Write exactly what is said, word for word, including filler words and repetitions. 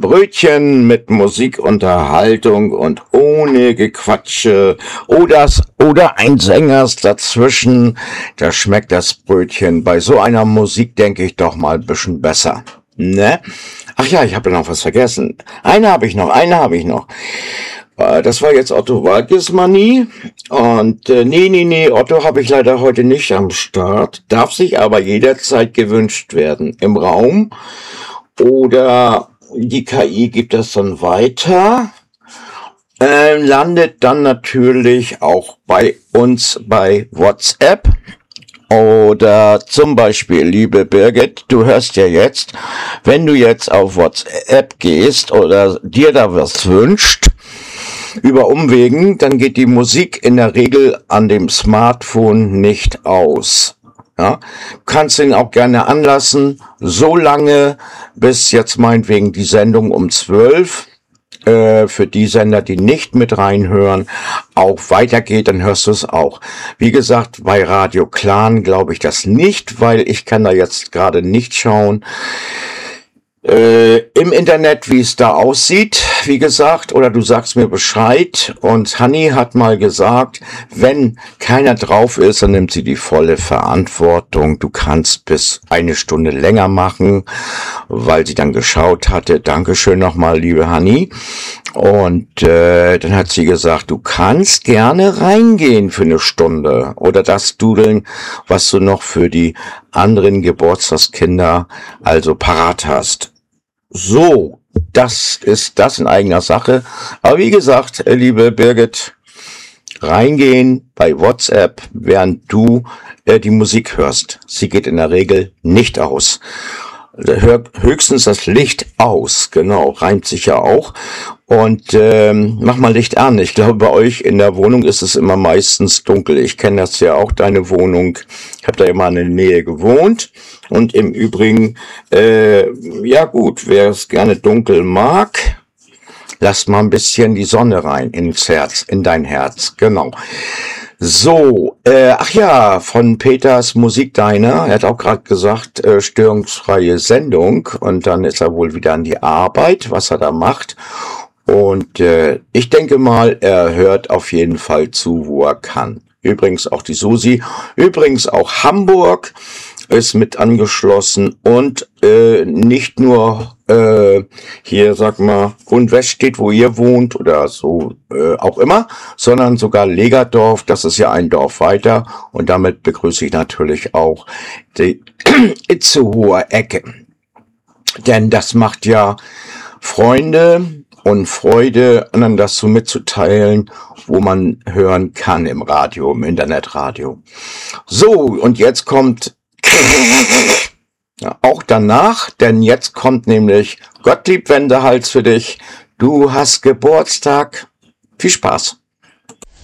Brötchen mit Musik, Unterhaltung und ohne Gequatsche oder, oder ein Sängers dazwischen. Da schmeckt das Brötchen bei so einer Musik, denke ich, doch mal ein bisschen besser. Ne? Ach ja, ich habe noch was vergessen. Eine habe ich noch, eine habe ich noch. Das war jetzt Otto Walkes-Manie. Und äh, nee, nee, nee, Otto habe ich leider heute nicht am Start. Darf sich aber jederzeit gewünscht werden. Im Raum. Oder die K I gibt das dann weiter. Äh, landet dann natürlich auch bei uns bei WhatsApp. Oder zum Beispiel, liebe Birgit, du hörst ja jetzt, wenn du jetzt auf WhatsApp gehst oder dir da was wünscht, über Umwegen, dann geht die Musik in der Regel an dem Smartphone nicht aus. Ja, du kannst ihn auch gerne anlassen, so lange, bis jetzt meinetwegen die Sendung um zwölf, äh, für die Sender, die nicht mit reinhören, auch weitergeht, dann hörst du es auch. Wie gesagt, bei Radio Clan glaube ich das nicht, weil ich kann da jetzt gerade nicht schauen, Äh, im Internet, wie es da aussieht, wie gesagt, oder du sagst mir Bescheid. Und Hanni hat mal gesagt, wenn keiner drauf ist, dann nimmt sie die volle Verantwortung. Du kannst bis eine Stunde länger machen, weil sie dann geschaut hatte. Dankeschön nochmal, liebe Hanni. Und äh, dann hat sie gesagt, du kannst gerne reingehen für eine Stunde oder das dudeln, was du noch für die anderen Geburtstagskinder also parat hast. So, das ist das in eigener Sache. Aber wie gesagt, liebe Birgit, reingehen bei WhatsApp, während du äh, die Musik hörst. Sie geht in der Regel nicht aus. Hör höchstens das Licht aus, genau, reimt sich ja auch. Und ähm, mach mal Licht an. Ich glaube, bei euch in der Wohnung ist es immer meistens dunkel. Ich kenne das ja auch, deine Wohnung. Ich habe da immer in der Nähe gewohnt. Und im Übrigen, äh, ja gut, wer es gerne dunkel mag, lass mal ein bisschen die Sonne rein ins Herz, in dein Herz, genau. So, äh, ach ja, von Peters Musikdiner, er hat auch gerade gesagt, äh, störungsfreie Sendung und dann ist er wohl wieder an die Arbeit, was er da macht. Und äh, ich denke mal, er hört auf jeden Fall zu, wo er kann. Übrigens auch die Susi, übrigens auch Hamburg ist mit angeschlossen und äh, nicht nur äh, hier, sag mal, Grundwest steht, wo ihr wohnt oder so äh, auch immer, sondern sogar Legerdorf, das ist ja ein Dorf weiter und damit begrüße ich natürlich auch die Itzehoer Ecke. Denn das macht ja Freunde und Freude, anderen das so mitzuteilen, wo man hören kann im Radio, im Internetradio. So, und jetzt kommt ja, auch danach, denn jetzt kommt nämlich Gottlieb Wendehals für dich. Du hast Geburtstag. Viel Spaß.